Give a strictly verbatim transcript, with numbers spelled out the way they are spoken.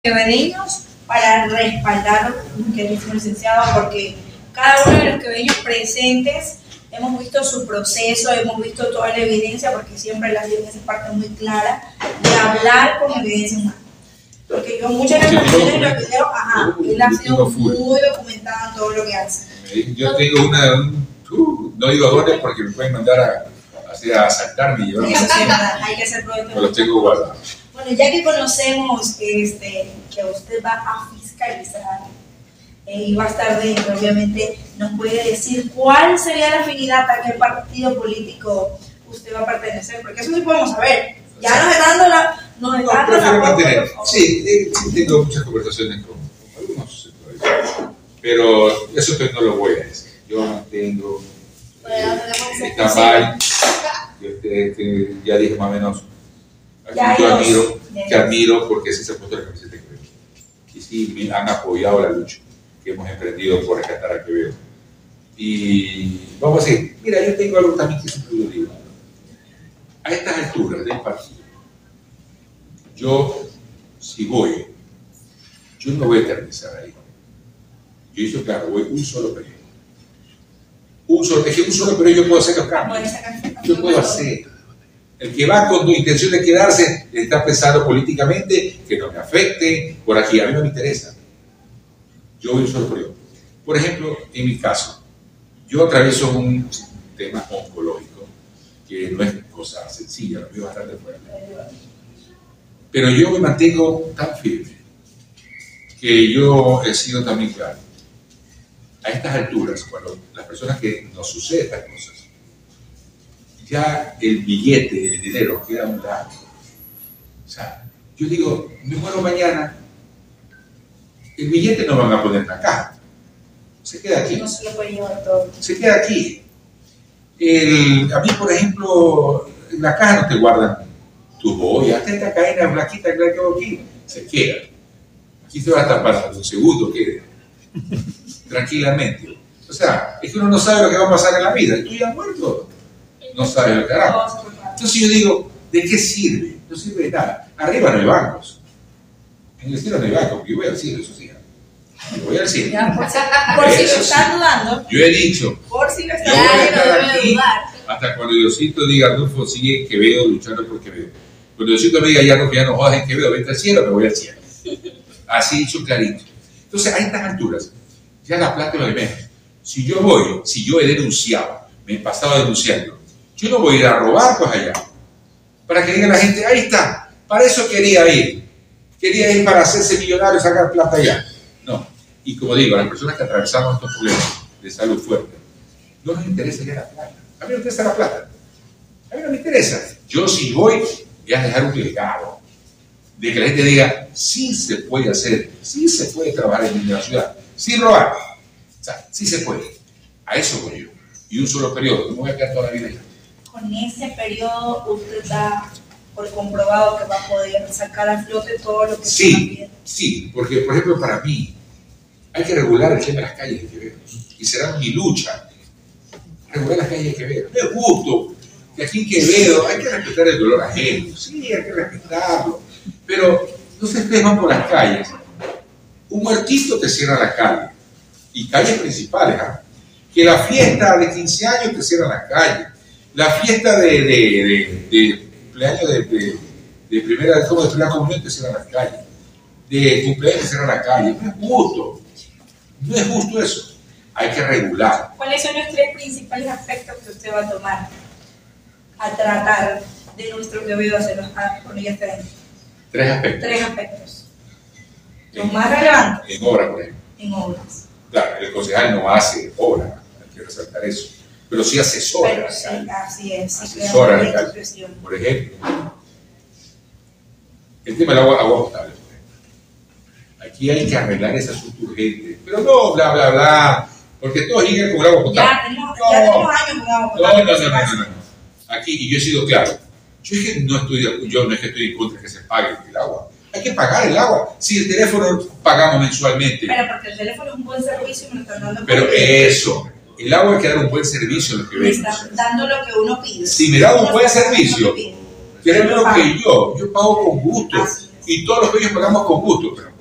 quevedeños para respaldar lo que dice el licenciado, porque cada uno de los quevedeños presentes hemos visto su proceso, hemos visto toda la evidencia, porque siempre la evidencia parte muy clara de hablar con evidencia humana. Porque yo muchas veces en los videos, ajá, él ha sido muy documentado en todo lo que hace. Yo tengo una, un, uh, no digo dónde porque me pueden mandar a, a, a asaltarme y yo. Eso sí es verdad, hay que hacer pruebas. Pero los tengo guardados. Bueno, ya que conocemos este, que usted va a fiscalizar eh, y va a estar dentro, obviamente, ¿nos puede decir cuál sería la afinidad a qué partido político usted va a pertenecer? Porque eso sí podemos saber. Ya nos está dando la... Nos está dando no, la mantener. Sí, eh, sí, tengo muchas conversaciones con, con algunos sectores, pero eso que no lo voy a decir. Yo mantengo... Bueno, eh, está mal. Yo te, te, ya dije más o menos... Ya yo dos, admiro, ya que admiro porque sí se ha puesto la camiseta de Quevedo. Y sí me han apoyado la lucha que hemos emprendido por rescatar a Quevedo. Y vamos a decir, mira, yo tengo algo también que siempre lo digo. A estas alturas del partido, yo, si voy, yo no voy a eternizar ahí. Yo hice claro, voy un solo periodo. Un solo, es que un solo periodo yo puedo hacer los cambios. Yo puedo hacer. El que va con intención de quedarse está pensando políticamente que no me afecte, por aquí, a mí no me interesa. Yo voy un solo periodo. Por ejemplo, en mi caso, yo atravieso un tema oncológico, que no es cosa sencilla, lo veo bastante fuerte. Pero yo me mantengo tan firme que yo he sido también claro. A estas alturas, cuando las personas que nos suceden estas cosas, ya el billete, el dinero queda a un lado. O sea, yo digo, me muero mañana, el billete no van a poner en la caja, se queda aquí. No se lo puede llevar todo. Se queda aquí. El, a mí, por ejemplo, en la caja no te guardan tus joyas, esta cadena blanquita que la tengo aquí, se queda. Aquí se va a tapar un segundo, quede. Tranquilamente. O sea, es que uno no sabe lo que va a pasar en la vida, y tú ya has muerto. No sabes lo que hará. Entonces yo digo, ¿de qué sirve? No sirve de nada. Arriba no hay bancos. En el cielo no hay bancos, porque yo voy al cielo, eso sí. Yo voy al cielo. Ya, por si, por si lo están dudando. Yo he dicho, por si lo están yo voy a estar dudando, aquí hasta cuando Diosito diga, Adolfo, sigue Quevedo luchando por Quevedo. Cuando Diosito me diga, ya no, ya no jodas en Quevedo, vete al cielo, me voy al cielo. Así dicho clarito. Entonces, a estas alturas, ya la plata lo de menos. Si yo voy, si yo he denunciado, me he pasado denunciando, yo no voy a ir a robar pues allá, para que diga la gente, ahí está, para eso quería ir, quería ir para hacerse millonario y sacar plata allá. No, y como digo, a las personas que atravesamos estos problemas de salud fuerte, no nos interesa ya la plata, a mí no me interesa la plata, a mí no me interesa. Yo si voy, voy a dejar un legado, de que la gente diga, sí se puede hacer, sí se puede trabajar en la ciudad, sin robar, o sea, sí se puede, a eso voy yo, y un solo periodo, no me voy a quedar toda la vida allá. Con ese periodo usted da por comprobado que va a poder sacar a flote todo lo que se está pidiendo. Sí, porque por ejemplo para mí hay que regular el tema de las calles de Quevedo y será mi lucha regular las calles de Quevedo. No es justo que aquí en Quevedo hay que respetar el dolor ajeno, sí, hay que respetarlo, pero no se espejan por las calles. Un muertito te cierra la calle y calles principales, ¿eh? Que la fiesta de quince años te cierra la calle. La fiesta de, de, de, de cumpleaños de, de, de primera como de primera comunión te cierran las calles. De cumpleaños te cierran la calle. No es justo. No es justo eso. Hay que regular. ¿Cuáles son los tres principales aspectos que usted va a tomar a tratar de nuestro Quevedo hacia los con ellas diferentes? Tres aspectos. Tres aspectos. Los en, más relevantes. En obras, por ejemplo. En obras. Claro, el concejal no hace obra. Hay que resaltar eso. Pero sí asesora. Pero sí, así es. Sí, asesora al alcalde. Por ejemplo, el tema del agua, agua potable. Aquí hay que arreglar ese asunto urgente. Pero no, bla, bla, bla. Porque todos llegan con el agua potable. Ya tenemos, no, ya tenemos años con agua potable. No, no, no, no, no, no, no. Aquí, y yo he sido claro. Yo, es que no estoy, yo no es que estoy en contra de que se pague el agua. Hay que pagar el agua. Si el teléfono pagamos mensualmente. Pero porque el teléfono es un buen servicio y me lo están dando. Pero eso. El agua hay que dar un buen servicio a lo que me está dando lo que uno pide. Si me da un buen servicio, quiere lo que yo, yo pago con gusto. y todos los dueños pagamos con gusto, pero